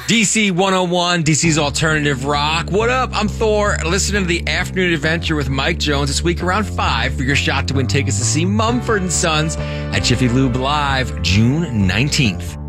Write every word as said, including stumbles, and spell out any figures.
D C one oh one, D C's alternative rock. What up? I'm Thor. Listening to the Afternoon Adventure with Mike Jones this week around five for your shot to win tickets to see Mumford and Sons at Jiffy Lube Live June nineteenth.